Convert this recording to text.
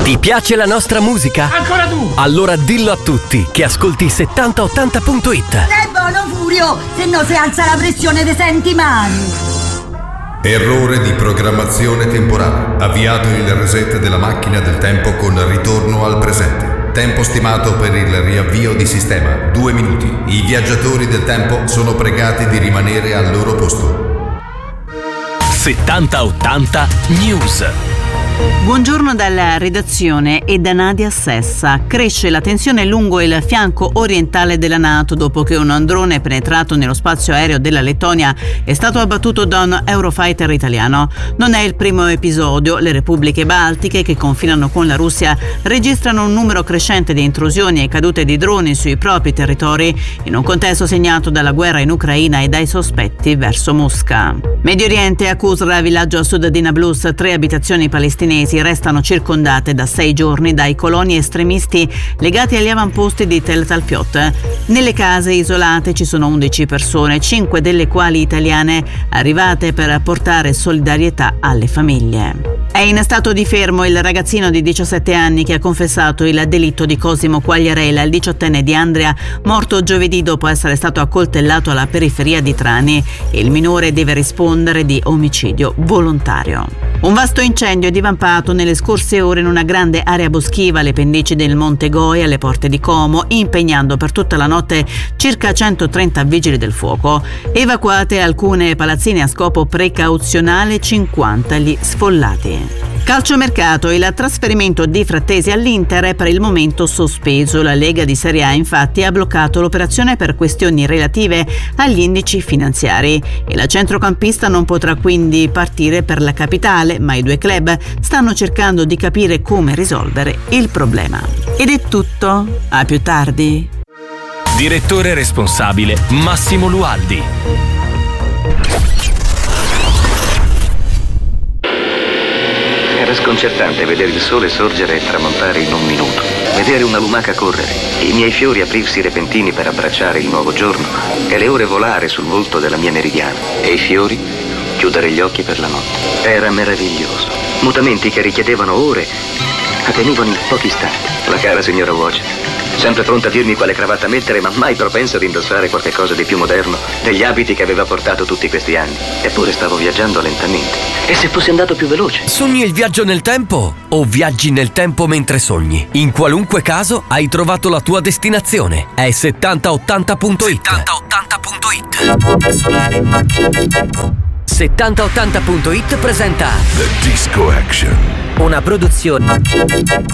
Ti piace la nostra musica? Ancora tu! Allora dillo a tutti che ascolti 7080.it. È buono Furio, se no si alza la pressione ti senti male. Errore di programmazione temporale. Avviato il reset della macchina del tempo con ritorno al presente. Tempo stimato per il riavvio di sistema 2 minuti. I viaggiatori del tempo sono pregati di rimanere al loro posto. 7080 News. Buongiorno dalla redazione e da Nadia Sessa. Cresce la tensione lungo il fianco orientale della NATO dopo che un drone penetrato nello spazio aereo della Lettonia è stato abbattuto da un Eurofighter italiano. Non è il primo episodio. Le repubbliche baltiche che confinano con la Russia registrano un numero crescente di intrusioni e cadute di droni sui propri territori in un contesto segnato dalla guerra in Ucraina e dai sospetti verso Mosca. Medio Oriente, a Qusra, villaggio a sud di Nablus, 3 abitazioni palestinesi restano circondate da 6 giorni dai coloni estremisti legati agli avamposti di Tel Talpiot. Nelle case isolate ci sono 11 persone, 5 delle quali italiane, arrivate per portare solidarietà alle famiglie. È in stato di fermo il ragazzino di 17 anni che ha confessato il delitto di Cosimo Quagliarella, il 18enne di Andria, morto giovedì dopo essere stato accoltellato alla periferia di Trani. Il minore deve rispondere di omicidio volontario. Un vasto incendio è divampato nelle scorse ore in una grande area boschiva alle pendici del Monte Goi alle porte di Como, impegnando per tutta la notte circa 130 vigili del fuoco. Evacuate alcune palazzine a scopo precauzionale, 50 gli sfollati. Calciomercato, il trasferimento di Frattesi all'Inter è per il momento sospeso. La Lega di Serie A infatti ha bloccato l'operazione per questioni relative agli indici finanziari. Il centrocampista non potrà quindi partire per la capitale, ma i due club stanno cercando di capire come risolvere il problema. Ed è tutto, a più tardi. Direttore responsabile Massimo Lualdi. Era sconcertante vedere il sole sorgere e tramontare in un minuto, vedere una lumaca correre, i miei fiori aprirsi repentini per abbracciare il nuovo giorno e le ore volare sul volto della mia meridiana e i fiori chiudere gli occhi per la notte. Era meraviglioso. Mutamenti che richiedevano ore avvenivano in pochi istanti. La cara signora Watch, sempre pronta a dirmi quale cravatta mettere, ma mai propensa ad indossare qualche cosa di più moderno degli abiti che aveva portato tutti questi anni. Eppure stavo viaggiando lentamente. E se fossi andato più veloce? Sogni il viaggio nel tempo o viaggi nel tempo mentre sogni? In qualunque caso hai trovato la tua destinazione. È 7080.it. 7080.it presenta The Disco Action. una produzione